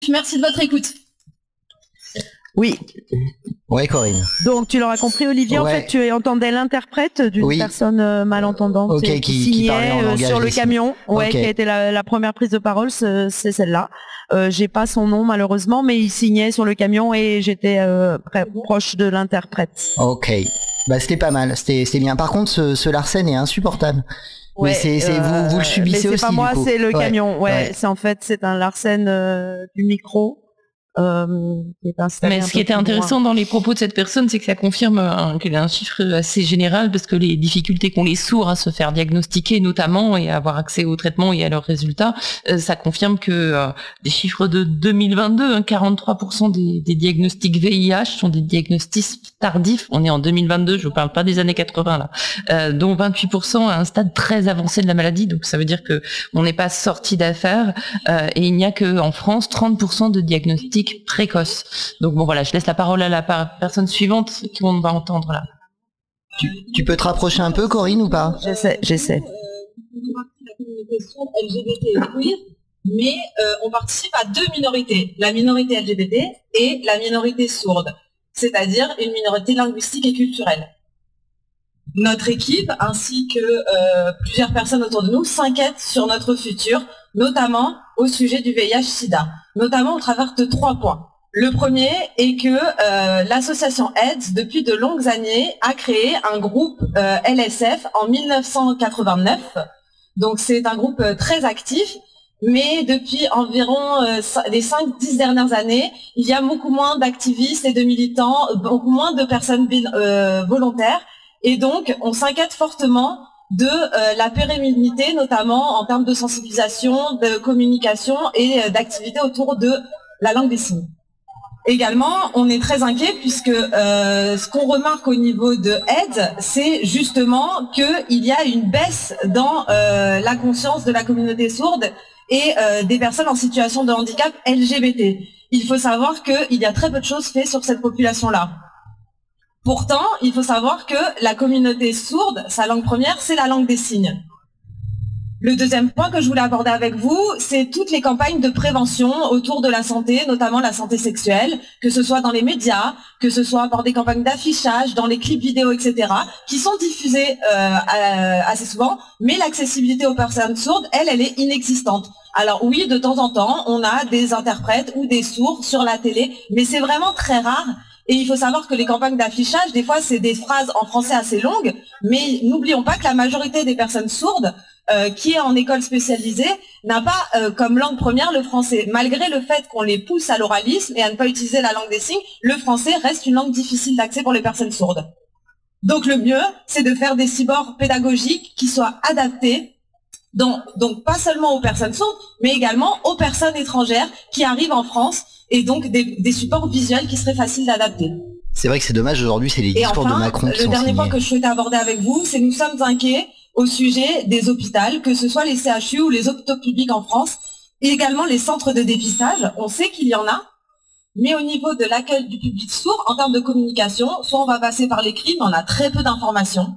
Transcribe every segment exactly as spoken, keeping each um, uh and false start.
Merci de votre écoute. Oui. Ouais, Corinne. Donc tu l'auras compris, Olivier, ouais. En fait tu entendais l'interprète d'une oui. personne euh, malentendante okay, qui, qui signait qui euh, sur le camion, ouais, okay. qui a été la, la première prise de parole, c'est, c'est celle-là. Euh, j'ai pas son nom malheureusement, mais il signait sur le camion et j'étais euh, près, proche de l'interprète. Ok, bah c'était pas mal, c'était, c'était bien. Par contre, ce, ce Larsen est insupportable. Ouais, mais c'est, c'est euh, vous, vous le subissez mais c'est aussi. C'est pas moi, c'est le ouais. camion. Ouais, ouais. c'est en fait c'est un Larsen euh, du micro. Euh, qui est Mais ce qui était intéressant loin. dans les propos de cette personne, c'est que ça confirme un, qu'elle a un chiffre assez général, parce que les difficultés qu'ont les sourds à se faire diagnostiquer notamment et à avoir accès aux traitements et à leurs résultats, euh, ça confirme que euh, des chiffres de deux mille vingt-deux, hein, quarante-trois pour cent des, des diagnostics V I H sont des diagnostics tardifs. On est en deux mille vingt-deux, je ne parle pas des années quatre-vingts là, euh, dont vingt-huit pour cent à un stade très avancé de la maladie. Donc ça veut dire que on n'est pas sorti d'affaires euh, et il n'y a que en France trente pour cent de diagnostics précoce. Donc bon voilà, je laisse la parole à la personne suivante qu'on va entendre là. Tu, tu peux te rapprocher un peu, Corinne, ou pas? J'essaie, j'essaie. La communication L G B T et queer, mais euh, on participe à deux minorités, la minorité L G B T et la minorité sourde, c'est-à-dire une minorité linguistique et culturelle. Notre équipe, ainsi que euh, plusieurs personnes autour de nous, s'inquiètent sur notre futur, notamment au sujet du V I H sida, notamment au travers de trois points. Le premier est que euh, l'association AIDS, depuis de longues années, a créé un groupe euh, L S F en mille neuf cent quatre-vingt-neuf. Donc c'est un groupe euh, très actif, mais depuis environ euh, les cinq dix dernières années, il y a beaucoup moins d'activistes et de militants, beaucoup moins de personnes euh, volontaires. Et donc, on s'inquiète fortement de euh, la pérennité, notamment en termes de sensibilisation, de communication et euh, d'activité autour de la langue des signes. Également, on est très inquiet puisque euh, ce qu'on remarque au niveau de AIDS, c'est justement qu'il y a une baisse dans euh, la conscience de la communauté sourde et euh, des personnes en situation de handicap L G B T. Il faut savoir qu'il y a très peu de choses faites sur cette population-là. Pourtant, il faut savoir que la communauté sourde, sa langue première, c'est la langue des signes. Le deuxième point que je voulais aborder avec vous, c'est toutes les campagnes de prévention autour de la santé, notamment la santé sexuelle, que ce soit dans les médias, que ce soit par des campagnes d'affichage, dans les clips vidéo, et cetera, qui sont diffusées euh, assez souvent, mais l'accessibilité aux personnes sourdes, elle, elle est inexistante. Alors oui, de temps en temps, on a des interprètes ou des sourds sur la télé, mais c'est vraiment très rare. Et il faut savoir que les campagnes d'affichage, des fois, c'est des phrases en français assez longues, mais n'oublions pas que la majorité des personnes sourdes euh, qui est en école spécialisée n'a pas euh, comme langue première le français. Malgré le fait qu'on les pousse à l'oralisme et à ne pas utiliser la langue des signes, le français reste une langue difficile d'accès pour les personnes sourdes. Donc le mieux, c'est de faire des supports pédagogiques qui soient adaptés, donc, donc pas seulement aux personnes sourdes, mais également aux personnes étrangères qui arrivent en France, et donc des, des supports visuels qui seraient faciles d'adapter. C'est vrai que c'est dommage, aujourd'hui, c'est les discours enfin, de Macron qui le sont dernier signés. point que je souhaitais aborder avec vous, c'est que nous sommes inquiets au sujet des hôpitaux, que ce soit les C H U ou les hôpitaux publics en France, et également les centres de dépistage. On sait qu'il y en a, mais au niveau de l'accueil du public sourd, en termes de communication, soit on va passer par l'écrit, mais on a très peu d'informations.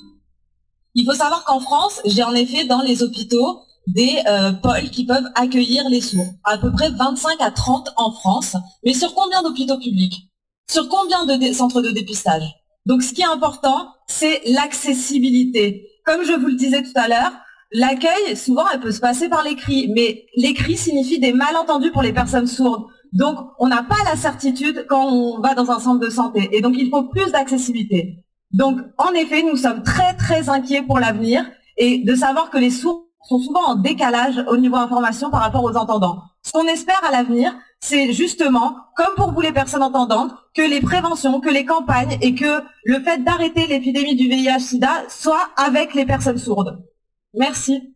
Il faut savoir qu'en France, j'ai en effet dans les hôpitaux des euh, pôles qui peuvent accueillir les sourds, à peu près vingt-cinq à trente en France, mais sur combien d'hôpitaux publics? Sur combien de centres de dépistage? Donc ce qui est important, c'est l'accessibilité. Comme je vous le disais tout à l'heure, l'accueil, souvent, elle peut se passer par l'écrit, mais l'écrit signifie des malentendus pour les personnes sourdes. Donc on n'a pas la certitude quand on va dans un centre de santé, et donc il faut plus d'accessibilité. Donc en effet, nous sommes très très inquiets pour l'avenir, et de savoir que les sourds sont souvent en décalage au niveau information par rapport aux entendants. Ce qu'on espère à l'avenir, c'est justement, comme pour vous les personnes entendantes, que les préventions, que les campagnes et que le fait d'arrêter l'épidémie du V I H sida soit avec les personnes sourdes. Merci.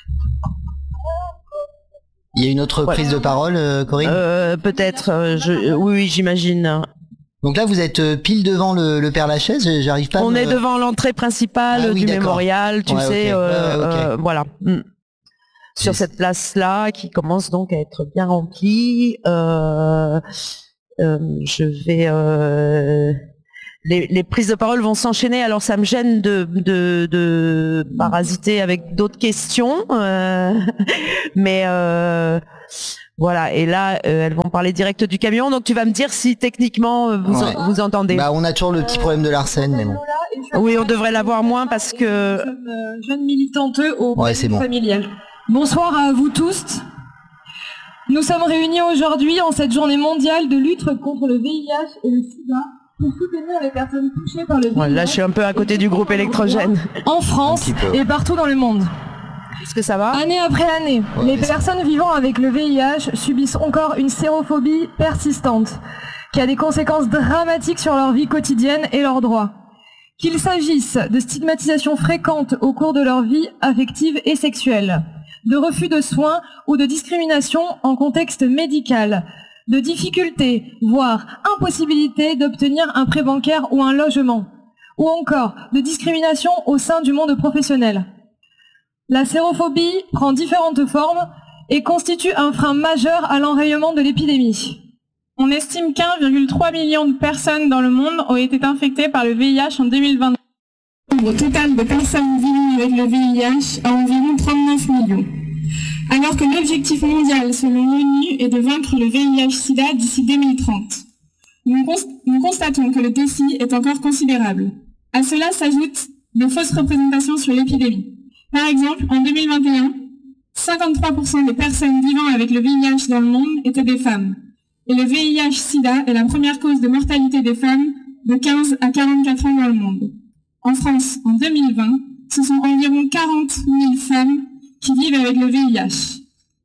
Il y a une autre ouais. prise de parole, euh, Corinne euh, Peut-être, euh, je, oui, oui j'imagine. Donc là, vous êtes pile devant le, le Père Lachaise, j'arrive pas à On me... est devant l'entrée principale ah, oui, du d'accord. mémorial, tu ouais, sais, okay. euh, ouais, okay. euh, voilà. Mm. Sur cette place-là, qui commence donc à être bien remplie, euh, euh, je vais... Euh, les, les prises de parole vont s'enchaîner, alors ça me gêne de, de, de parasiter avec d'autres questions, euh, mais... Euh, Voilà, et là, euh, elles vont parler direct du camion, donc tu vas me dire si techniquement euh, vous, Ouais. en- vous entendez. Bah, on a toujours le petit problème de l'arsène, mais bon. Oui, on devrait l'avoir moins parce que... Jeune, euh, jeune militante au Ouais, c'est bon. familial. Bonsoir à vous tous. Nous sommes réunis aujourd'hui en cette journée mondiale de lutte contre le V I H et le SIDA pour soutenir les personnes touchées par le V I H. Ouais, là, je suis un peu à côté du groupe électrogène. En France Un petit peu. et partout dans le monde. Est-ce que ça va? Année après année, Ouais, les mais ça- personnes vivant avec le V I H subissent encore une sérophobie persistante qui a des conséquences dramatiques sur leur vie quotidienne et leurs droits. Qu'il s'agisse de stigmatisation fréquente au cours de leur vie affective et sexuelle, de refus de soins ou de discrimination en contexte médical, de difficultés, voire impossibilité d'obtenir un prêt bancaire ou un logement, ou encore de discrimination au sein du monde professionnel. La sérophobie prend différentes formes et constitue un frein majeur à l'enrayement de l'épidémie. On estime qu'un virgule trois million de personnes dans le monde ont été infectées par le V I H en deux mille vingt. Le nombre total de personnes vivant avec le V I H a environ trente-neuf millions. Alors que l'objectif mondial selon l'ONU est de vaincre le V I H-Sida d'ici deux mille trente. Nous, const- nous constatons que le défi est encore considérable. À cela s'ajoutent de fausses représentations sur l'épidémie. Par exemple, en deux mille vingt et un, cinquante-trois pour cent des personnes vivant avec le V I H dans le monde étaient des femmes. Et le V I H-Sida est la première cause de mortalité des femmes de quinze à quarante-quatre ans dans le monde. En France, en deux mille vingt, ce sont environ quarante mille femmes qui vivent avec le V I H.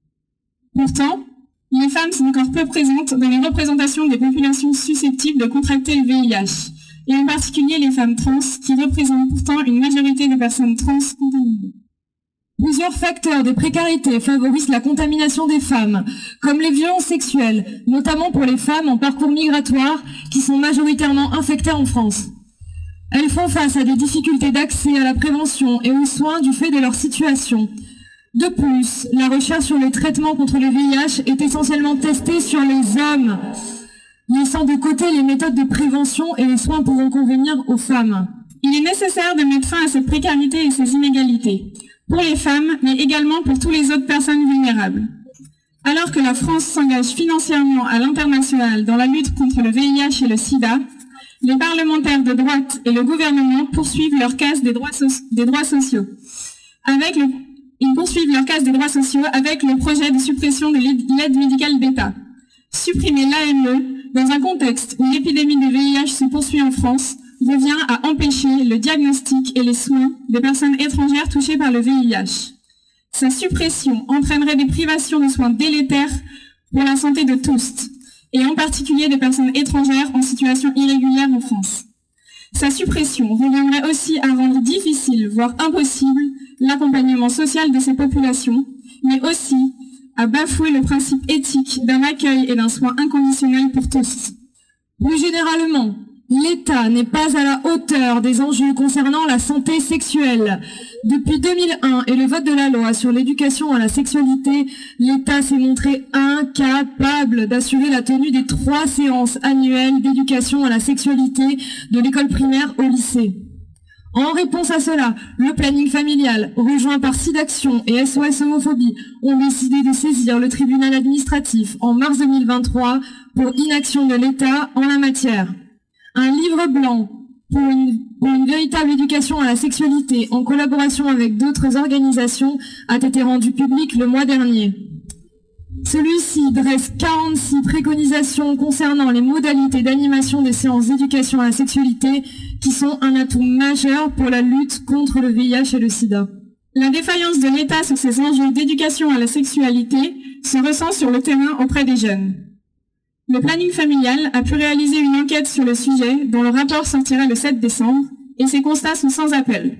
Pourtant, les femmes sont encore peu présentes dans les représentations des populations susceptibles de contracter le V I H, et en particulier les femmes trans, qui représentent pourtant une majorité des personnes trans contaminées. Plusieurs facteurs de précarité favorisent la contamination des femmes, comme les violences sexuelles, notamment pour les femmes en parcours migratoire qui sont majoritairement infectées en France. Elles font face à des difficultés d'accès à la prévention et aux soins du fait de leur situation. De plus, la recherche sur le traitement contre le V I H est essentiellement testée sur les hommes, laissant de côté les méthodes de prévention et les soins pouvant convenir aux femmes. Il est nécessaire de mettre fin à cette précarité et ces inégalités, pour les femmes, mais également pour toutes les autres personnes vulnérables. Alors que la France s'engage financièrement à l'international dans la lutte contre le V I H et le SIDA, les parlementaires de droite et le gouvernement poursuivent leur casse des droits, so- des droits sociaux. Avec le, ils poursuivent leur casse des droits sociaux avec le projet de suppression de l'aide l'aide médicale d'État. Supprimer l'A M E dans un contexte où l'épidémie de V I H se poursuit en France revient à empêcher le diagnostic et les soins des personnes étrangères touchées par le V I H. Sa suppression entraînerait des privations de soins délétères pour la santé de tous, et en particulier des personnes étrangères en situation irrégulière en France. Sa suppression reviendrait aussi à rendre difficile, voire impossible, l'accompagnement social de ces populations, mais aussi à bafouer le principe éthique d'un accueil et d'un soin inconditionnel pour tous. Plus généralement, l'État n'est pas à la hauteur des enjeux concernant la santé sexuelle. Depuis deux mille un et le vote de la loi sur l'éducation à la sexualité, l'État s'est montré incapable d'assurer la tenue des trois séances annuelles d'éducation à la sexualité de l'école primaire au lycée. En réponse à cela, le planning familial, rejoint par SIDAction et S O S Homophobie, ont décidé de saisir le tribunal administratif en mars deux mille vingt-trois pour inaction de l'État en la matière. Un livre blanc pour une, pour une véritable éducation à la sexualité en collaboration avec d'autres organisations a été rendu public le mois dernier. Celui-ci dresse quarante-six préconisations concernant les modalités d'animation des séances d'éducation à la sexualité qui sont un atout majeur pour la lutte contre le V I H et le sida. La défaillance de l'État sur ces enjeux d'éducation à la sexualité se ressent sur le terrain auprès des jeunes. Le planning familial a pu réaliser une enquête sur le sujet dont le rapport sortira le sept décembre et ses constats sont sans appel.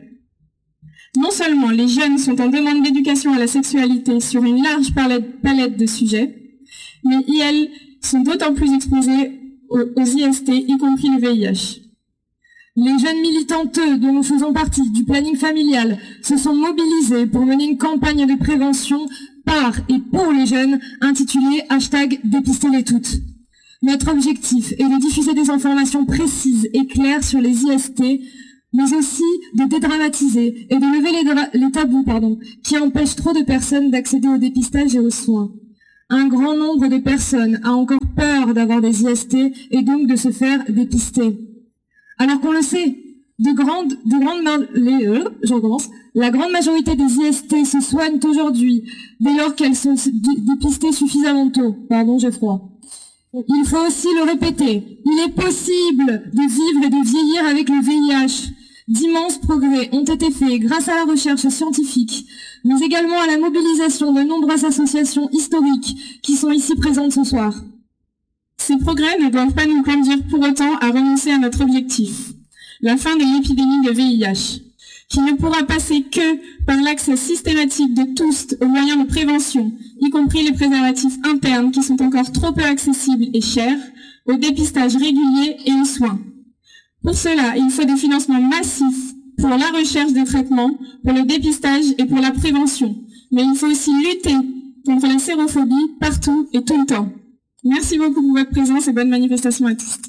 Non seulement les jeunes sont en demande d'éducation à la sexualité sur une large palette, palette de sujets, mais ils sont d'autant plus exposés aux, aux I S T, y compris le V I H. Les jeunes militanteux dont nous faisons partie du planning familial se sont mobilisés pour mener une campagne de prévention par et pour les jeunes intitulée hashtag Dépistez-les toutes. Notre objectif est de diffuser des informations précises et claires sur les I S T, mais aussi de dédramatiser et de lever les, les tabous pardon, qui empêchent trop de personnes d'accéder au dépistage et aux soins. Un grand nombre de personnes a encore peur d'avoir des I S T et donc de se faire dépister. Alors qu'on le sait, de grandes, de grandes, les, euh, je recommence, la grande majorité des I S T se soignent aujourd'hui dès lors qu'elles sont dépistées suffisamment tôt. Pardon, j'ai froid. Il faut aussi le répéter. Il est possible de vivre et de vieillir avec le V I H. D'immenses progrès ont été faits grâce à la recherche scientifique, mais également à la mobilisation de nombreuses associations historiques qui sont ici présentes ce soir. Ces progrès ne doivent pas nous conduire pour autant à renoncer à notre objectif, la fin de l'épidémie de V I H, qui ne pourra passer que par l'accès systématique de tous aux moyens de prévention, y compris les préservatifs internes qui sont encore trop peu accessibles et chers, au dépistage régulier et aux soins. Pour cela, il faut des financements massifs pour la recherche des traitements, pour le dépistage et pour la prévention. Mais il faut aussi lutter contre la sérophobie partout et tout le temps. Merci beaucoup pour votre présence et bonne manifestation à tous.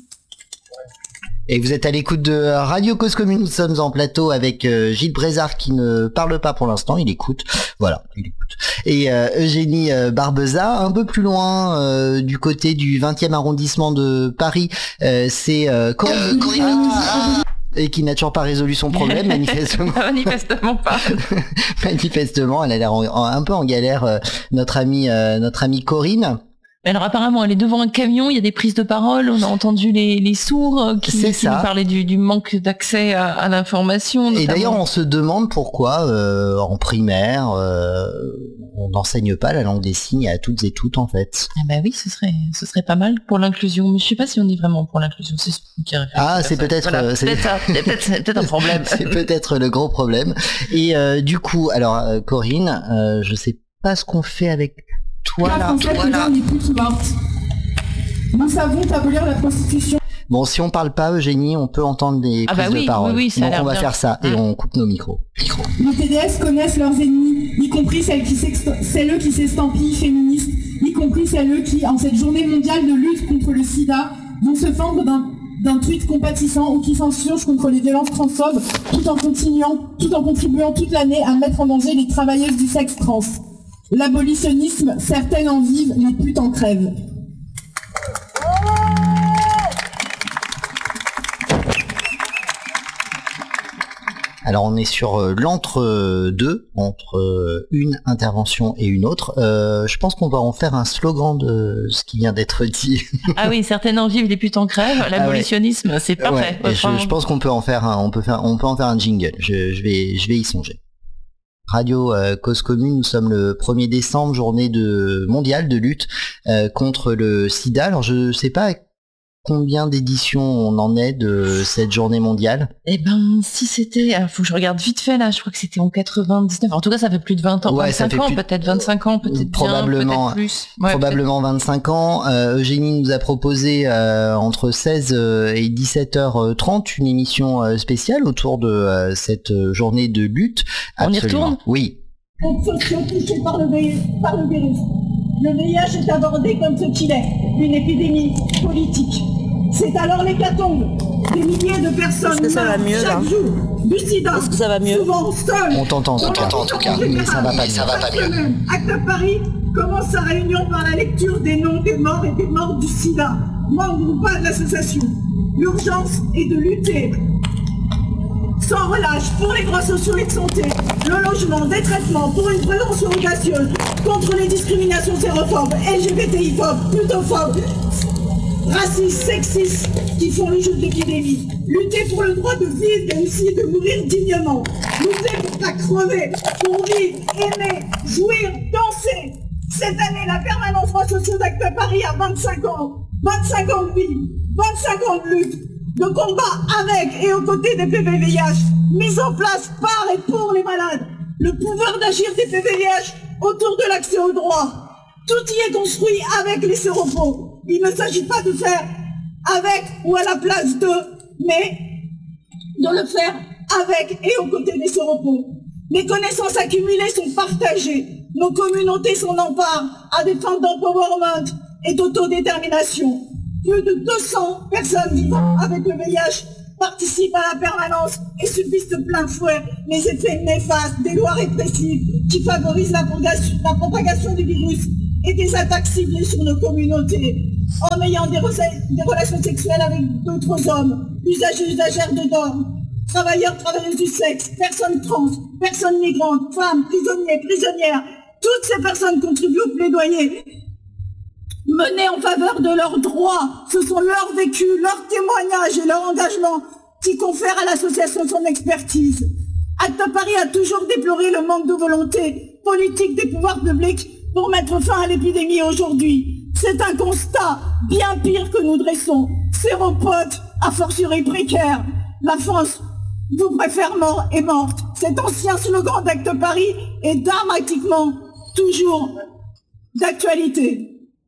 Et vous êtes à l'écoute de Radio Cause Commune. Nous sommes en plateau avec euh, Gilles Brézard qui ne parle pas pour l'instant, il écoute. Voilà, il écoute. Et euh, Eugénie euh, Barbeza, un peu plus loin euh, du côté du vingtième arrondissement de Paris, euh, c'est euh, Corinne, Corinne ah, et qui n'a toujours pas résolu son problème, manifestement. Manifestement pas. Manifestement, elle a l'air en- en- un peu en galère, euh, notre amie, euh, notre amie Corinne. Alors apparemment, elle est devant un camion, il y a des prises de parole, on a entendu les, les sourds qui, C'est qui ça. nous parlaient du, du manque d'accès à, à l'information. Et notamment. d'ailleurs, on se demande pourquoi euh, en primaire, euh, on n'enseigne pas la langue des signes à toutes et toutes en fait. Ah bah oui, ce serait, ce serait pas mal pour l'inclusion, mais je sais pas si on est vraiment pour l'inclusion. C'est ce qui réfléchit Ah, à c'est ça. peut-être, Voilà, euh, c'est- peut-être ça, c'est peut-être, c'est peut-être un problème. C'est peut-être le gros problème. Et euh, du coup, alors euh, Corinne, euh, je sais pas ce qu'on fait avec toi La là. française Toi, là. n'est plus qui morte. Nous savons abolir la prostitution. Bon, si on parle pas, Eugénie, on peut entendre des Ah prises bah oui, de parole. oui, oui, ça a Donc l'air on va bien. faire ça et Hein. on coupe nos micros. Micros. Les T D S connaissent leurs ennemis, y compris celles qui s'ext- celles qui s'estampillent féministes, y compris celles qui, en cette journée mondiale de lutte contre le sida, vont se fendre d'un d'un tweet compatissant ou qui s'insurgent contre les violences transphobes, tout en continuant, tout en contribuant toute l'année à mettre en danger les travailleuses du sexe trans. L'abolitionnisme, certaines en vivent, les putes en crèvent. Alors on est sur euh, l'entre-deux, entre euh, une intervention et une autre. Euh, je pense qu'on va en faire un slogan de ce qui vient d'être dit. Ah oui, certaines en vivent, les putes en crèvent. L'abolitionnisme, c'est parfait. Ouais, et je, je pense qu'on peut en faire un, on peut faire, on peut en faire un jingle. Je, je vais, je vais y songer. Radio euh, Cause Commune, nous sommes le premier décembre, journée de mondiale de lutte euh, contre le sida. Alors je sais pas combien d'éditions on en est de cette journée mondiale. Eh ben, si c'était, il faut que je regarde vite fait là, je crois que c'était en quatre-vingt-dix-neuf. En tout cas, ça fait plus de vingt ans, Ouais, ça vingt-cinq fait ans, plus- peut-être vingt-cinq ans, peut-être Probablement- bien, peut-être plus. Ouais, Probablement vingt-cinq ans. Euh, Eugénie nous a proposé euh, entre seize et dix-sept heures trente une émission euh, spéciale autour de euh, cette euh, journée de lutte. On y Absolument. retourne Oui. Sociaux touchés par le, vi- par le virus. Le V I H est abordé comme ce qu'il est, une épidémie politique. C'est alors l'hécatombe. Des milliers de personnes Est-ce que ça va meurent mieux, chaque là jour du sida. Est-ce que ça va mieux Souvent seuls. On t'entend, on t'entend en tout cas, mais ça va pas bien. Ça va pas bien. Acte à Paris commence sa réunion par la lecture des noms des morts et des morts du sida, membres ou pas de l'association. L'urgence est de lutter sans relâche pour les droits sociaux et de santé, le logement, des traitements pour une prévention audacieuse contre les discriminations sérophobes, L G B T I-phobes, plutophobes, racistes, sexistes qui font le jeu de l'épidémie. Lutter pour le droit de vivre mais aussi de mourir dignement. Lutter pour pas crever, pour vivre, aimer, jouir, danser. Cette année, la permanence droits sociaux d'Acte à Paris a vingt-cinq ans. vingt-cinq ans de vie, vingt-cinq ans de lutte, de combat avec et aux côtés des P V V I H, mise en place par et pour les malades. Le pouvoir d'agir des P V V I H autour de l'accès aux droits. Tout y est construit avec les séropos. Il ne s'agit pas de faire avec ou à la place de, mais de le faire avec et aux côtés des séropos. Les connaissances accumulées sont partagées. Nos communautés s'en emparent à des fins d'empowerment et d'autodétermination. Plus de deux cents personnes vivant avec le V I H participent à la permanence et subissent de plein fouet les effets néfastes des lois répressives qui favorisent la propagation, la propagation du virus et des attaques ciblées sur nos communautés, en ayant des, des relations sexuelles avec d'autres hommes, usagers, usagères de drogue, travailleurs, travailleuses du sexe, personnes trans, personnes migrantes, femmes, prisonniers, prisonnières. Toutes ces personnes contribuent au plaidoyer mené en faveur de leurs droits. Ce sont leurs vécus, leurs témoignages et leur engagement qui confèrent à l'association son expertise. Acte Paris a toujours déploré le manque de volonté politique des pouvoirs publics pour mettre fin à l'épidémie aujourd'hui. C'est un constat bien pire que nous dressons. Séropotes, a fortiori précaires. La France vous préfère mort et morte. Cet ancien slogan d'Acte Paris est dramatiquement toujours d'actualité.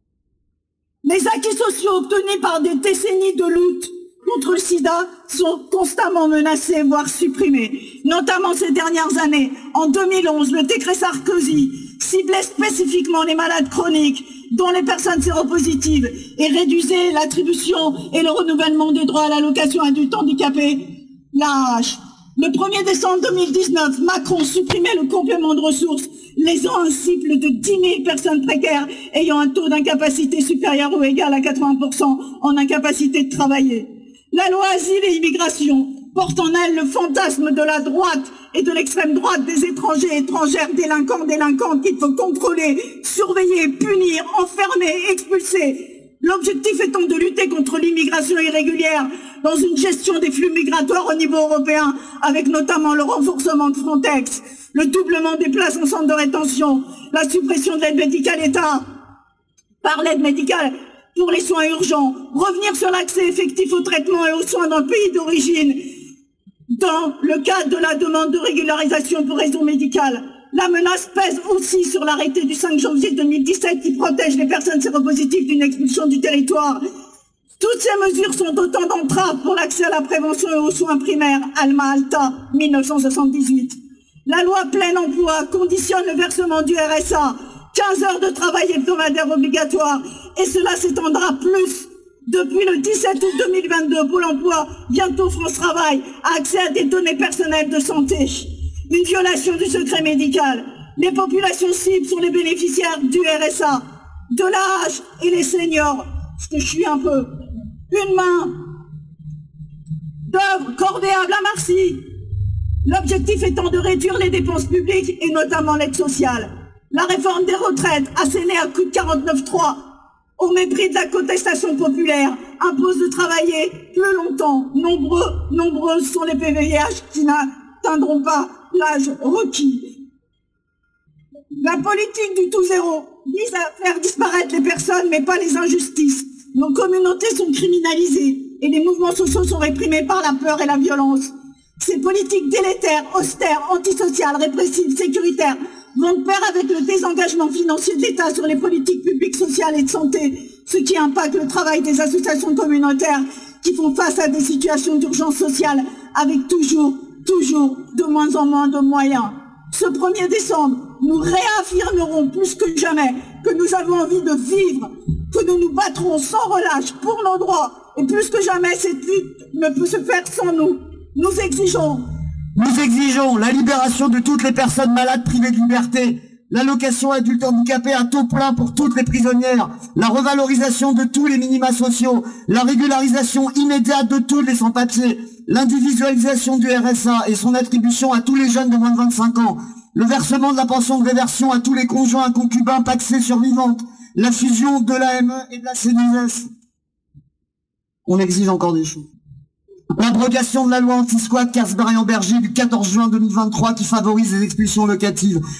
Les acquis sociaux obtenus par des décennies de lutte contre le sida sont constamment menacés, voire supprimés. Notamment ces dernières années. En deux mille onze, le décret Sarkozy ciblait spécifiquement les malades chroniques, dont les personnes séropositives, et réduisait l'attribution et le renouvellement des droits à l'allocation adulte handicapé, l'A H. Le premier décembre deux mille dix-neuf, Macron supprimait le complément de ressources, lésant un cible de dix mille personnes précaires ayant un taux d'incapacité supérieur ou égal à quatre-vingts pour cent en incapacité de travailler. La loi Asile et Immigration porte en elle le fantasme de la droite et de l'extrême droite des étrangers et étrangères délinquants, délinquantes qu'il faut contrôler, surveiller, punir, enfermer, expulser. L'objectif étant de lutter contre l'immigration irrégulière dans une gestion des flux migratoires au niveau européen, avec notamment le renforcement de Frontex, le doublement des places en centre de rétention, la suppression de l'aide médicale État par l'aide médicale pour les soins urgents, revenir sur l'accès effectif au traitement et aux soins dans le pays d'origine, dans le cadre de la demande de régularisation pour raison médicale. La menace pèse aussi sur l'arrêté du cinq janvier deux mille dix-sept qui protège les personnes séropositives d'une expulsion du territoire. Toutes ces mesures sont autant d'entraves pour l'accès à la prévention et aux soins primaires. Alma Alta, mille neuf cent soixante-dix-huit. La loi plein emploi conditionne le versement du R S A, quinze heures de travail hebdomadaire obligatoire, et cela s'étendra plus. Depuis le dix-sept août deux mille vingt-deux, Pôle emploi, bientôt France Travail, a accès à des données personnelles de santé. Une violation du secret médical. Les populations cibles sont les bénéficiaires du R S A, de l'A H et les seniors, parce que je suis un peu. Une main d'œuvre corvéable à Marcy. L'objectif étant de réduire les dépenses publiques et notamment l'aide sociale. La réforme des retraites, assénée à coup de quarante-neuf trois, au mépris de la contestation populaire, impose de travailler plus longtemps. Nombreux, nombreuses sont les P V H qui n'atteindront pas l'âge requis. La politique du tout zéro vise à faire disparaître les personnes, mais pas les injustices. Nos communautés sont criminalisées et les mouvements sociaux sont réprimés par la peur et la violence. Ces politiques délétères, austères, antisociales, répressives, sécuritaires vont de pair avec le désengagement financier de l'État sur les politiques publiques, sociales et de santé, ce qui impacte le travail des associations communautaires qui font face à des situations d'urgence sociale avec toujours, toujours de moins en moins de moyens. Ce premier décembre, nous réaffirmerons plus que jamais que nous avons envie de vivre, que nous nous battrons sans relâche pour nos droits, et plus que jamais cette lutte ne peut se faire sans nous. Nous exigeons Nous exigeons la libération de toutes les personnes malades privées de liberté, l'allocation adulte handicapé à taux plein pour toutes les prisonnières, la revalorisation de tous les minima sociaux, la régularisation immédiate de tous les sans-papiers, l'individualisation du R S A et son attribution à tous les jeunes de moins de vingt-cinq ans, le versement de la pension de réversion à tous les conjoints concubins pacsés survivantes, la fusion de l'A M E et de la C N S S. On exige encore des choses. L'abrogation de la loi anti-squat Kersberg-Berger du quatorze juin deux mille vingt-trois qui favorise les expulsions locatives.